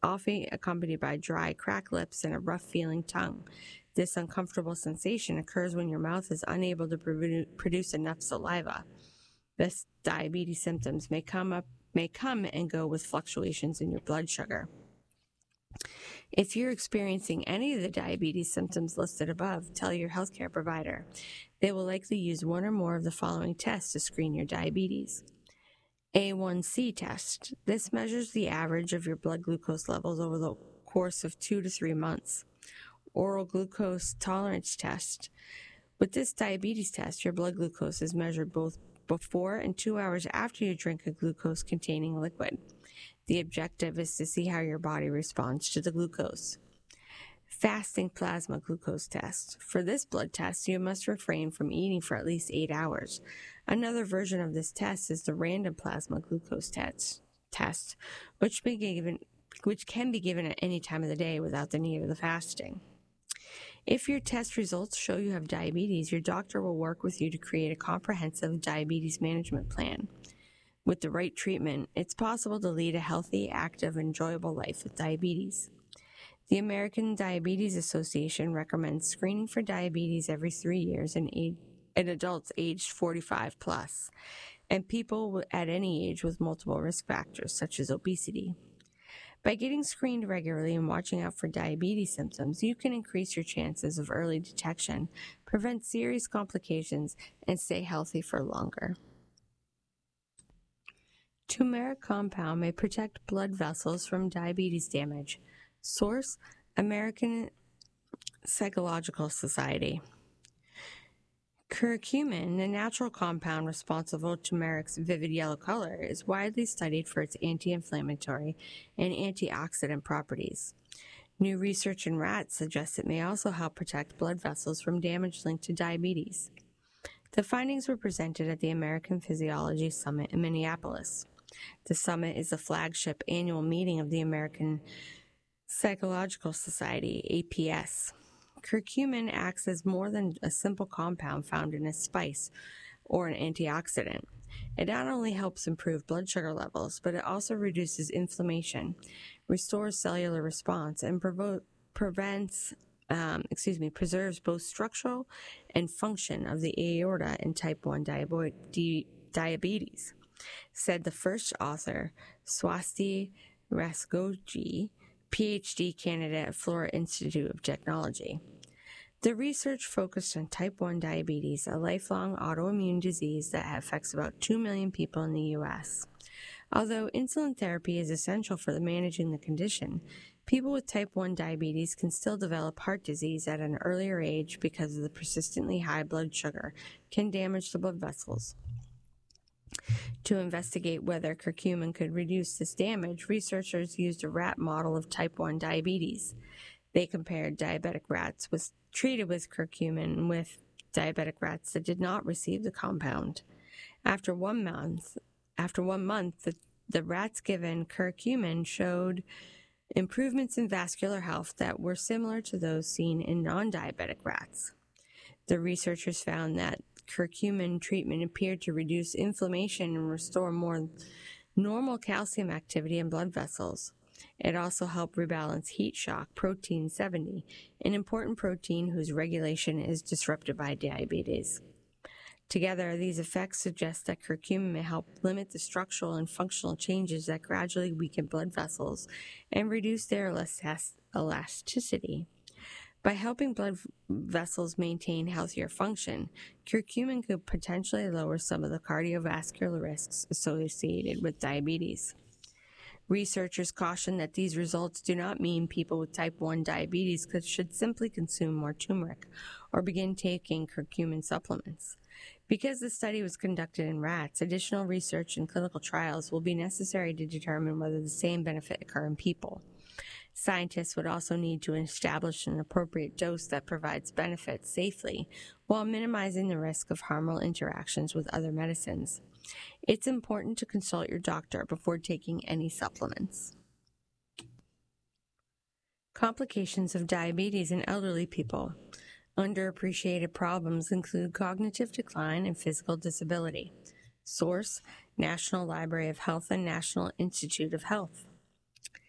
often accompanied by dry, cracked lips and a rough-feeling tongue. This uncomfortable sensation occurs when your mouth is unable to produce enough saliva. Thus, diabetes symptoms may come and go with fluctuations in your blood sugar. If you're experiencing any of the diabetes symptoms listed above, tell your healthcare provider. They will likely use one or more of the following tests to screen your diabetes. A1C test. This measures the average of your blood glucose levels over the course of 2 to 3 months. Oral glucose tolerance test. With this diabetes test, your blood glucose is measured both before and 2 hours after you drink a glucose-containing liquid. The objective is to see how your body responds to the glucose. Fasting plasma glucose test. For this blood test, you must refrain from eating for at least 8 hours. Another version of this test is the random plasma glucose test, which can be given at any time of the day without the need of the fasting. If your test results show you have diabetes, your doctor will work with you to create a comprehensive diabetes management plan. With the right treatment, it's possible to lead a healthy, active, enjoyable life with diabetes. The American Diabetes Association recommends screening for diabetes every 3 years in adults aged 45 plus, and people at any age with multiple risk factors such as obesity. By getting screened regularly and watching out for diabetes symptoms, you can increase your chances of early detection, prevent serious complications, and stay healthy for longer. Turmeric compound may protect blood vessels from diabetes damage. Source: American Psychological Society. Curcumin, the natural compound responsible for turmeric's vivid yellow color, is widely studied for its anti-inflammatory and antioxidant properties. New research in rats suggests it may also help protect blood vessels from damage linked to diabetes. The findings were presented at the American Physiology Summit in Minneapolis. The summit is the flagship annual meeting of the American Psychological Society, APS. Curcumin acts as more than a simple compound found in a spice or an antioxidant. It not only helps improve blood sugar levels, but it also reduces inflammation, restores cellular response, and preserves both structural and function of the aorta in type 1 diabetes, said the first author, Swasti Rastogi, PhD candidate at Florida Institute of Technology. The research focused on type 1 diabetes, a lifelong autoimmune disease that affects about 2 million people in the U.S. Although insulin therapy is essential for managing the condition, people with type 1 diabetes can still develop heart disease at an earlier age because of the persistently high blood sugar can damage the blood vessels. To investigate whether curcumin could reduce this damage, researchers used a rat model of type 1 diabetes. They compared diabetic rats treated with curcumin with diabetic rats that did not receive the compound. After 1 month, the rats given curcumin showed improvements in vascular health that were similar to those seen in non-diabetic rats. The researchers found that curcumin treatment appeared to reduce inflammation and restore more normal calcium activity in blood vessels. It also helped rebalance heat shock protein 70, an important protein whose regulation is disrupted by diabetes. Together, these effects suggest that curcumin may help limit the structural and functional changes that gradually weaken blood vessels and reduce their elasticity. By helping blood vessels maintain healthier function, curcumin could potentially lower some of the cardiovascular risks associated with diabetes. Researchers caution that these results do not mean people with type 1 diabetes should simply consume more turmeric or begin taking curcumin supplements. Because the study was conducted in rats, additional research and clinical trials will be necessary to determine whether the same benefit occur in people. Scientists would also need to establish an appropriate dose that provides benefits safely while minimizing the risk of harmful interactions with other medicines. It's important to consult your doctor before taking any supplements. Complications of diabetes in elderly people. Underappreciated problems include cognitive decline and physical disability. Source: National Library of Health and National Institute of Health.